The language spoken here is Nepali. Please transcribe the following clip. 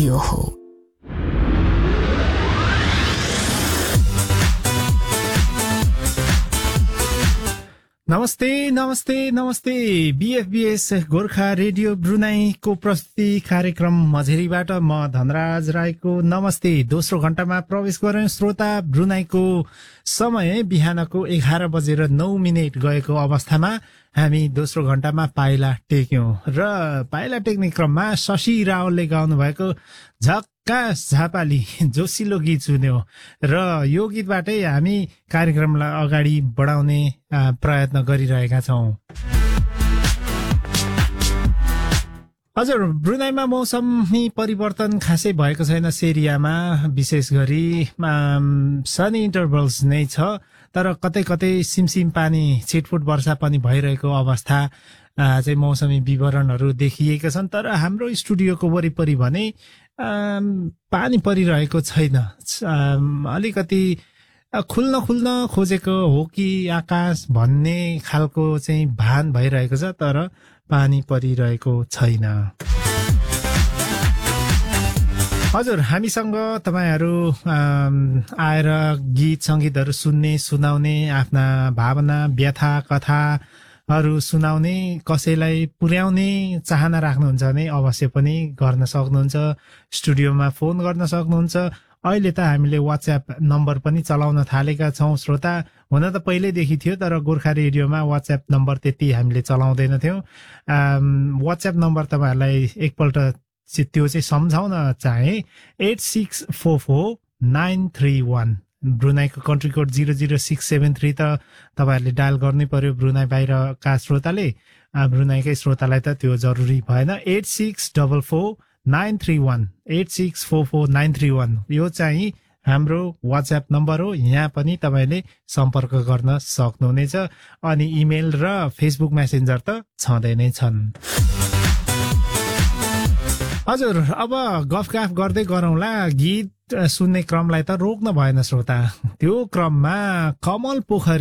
रेडियो हो। नमस्ते नमस्ते नमस्ते बीएफबीएस गोर्खा रेडियो ब्रुनाईको प्रस्तुति कार्यक्रम मझेरीबाट म धनराज राईको नमस्ते। दोस्रो घण्टामा प्रवेश गऱ्यौं श्रोता। ब्रुनाईको समय बिहानको 11:09 गएको अवस्थामा हामी दोस्रो घण्टामा पाइला टेक्यौं र पाइला टेक्ने क्रममा शशि रावलले गाउनु भएको झक्कास झापाली जोसिलो गीत सुन्यो र यो गीतबाटै हामी कार्यक्रमलाई अगाडि बढाउने प्रयत्न गरिरहेका छौं। हजुर, ब्रुनाईमा मौसमी परिवर्तन खासै भएको छैन सेरियामा, विशेष गरी सनी इन्टरभल्स नै छ, तर कतै कतै सिमसिम पानी छिटफुट वर्षा पनि भइरहेको अवस्था चाहिँ मौसमी विवरणहरू देखिएका छन्। तर हाम्रो स्टुडियोको वरिपरि भने पानी परिरहेको छैन। अलिकति खुल्न खोजेको हो कि आकाश भन्ने खालको चाहिँ भान भइरहेको छ, तर पानी परिरहेको छैन। हजुर, हामीसँग तपाईहरू आएर गीत संगीतहरू सुन्ने, सुनाउने, आफ्ना भावना व्यथा कथाहरू सुनाउने, कसैलाई पुर्याउने चाहना राख्नुहुन्छ भने अवश्य पनि गर्न सक्नुहुन्छ। स्टुडियोमा फोन गर्न सक्नुहुन्छ। अहिले त हामीले वाट्सएप नम्बर पनि चलाउन थालेका छौं श्रोता। हुन त पहिल्यैदेखि थियो, तर गोर्खा रेडियोमा वाट्सएप नम्बर त्यति हामीले चलाउँदैनथ्यौं। वाट्सएप नम्बर तपाईहरूलाई एकपल्ट त्यो चाहिँ सम्झाउन चाहे 8644-931। ब्रुनाईको कन्ट्री कोड 00673 त तपाईहरूले डायल गर्नै पर्यो ब्रुनाई बाहिरका श्रोताले। ब्रुनाईकै श्रोतालाई त त्यो जरुरी भएन। 8644-931 8644-931 यो चाहिँ हाम्रो वाट्सएप नम्बर हो। यहाँ पनि तपाईले सम्पर्क गर्न सक्नुहुनेछ। अनि इमेल र फेसबुक मेसेन्जर त छँदै नै छन्। हजुर, अब गफगाफ गर्दै गरौँला। गीत सुन्ने क्रमलाई त रोक्न भएन श्रोता। त्यो क्रममा कमल पोखरी